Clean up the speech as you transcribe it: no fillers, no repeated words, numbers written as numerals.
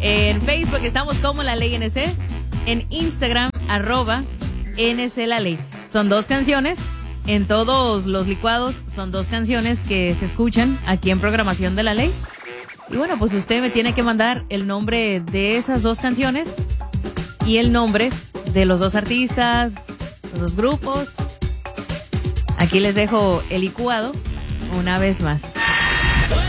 En Facebook estamos como La Ley NC. En Instagram, @NC La Ley. Son 2 canciones. En todos los licuados son 2 canciones que se escuchan aquí en Programación de La Ley. Y bueno, pues usted me tiene que mandar el nombre de esas 2 canciones y el nombre de los 2 artistas, los 2 grupos. Aquí les dejo el licuado una vez más.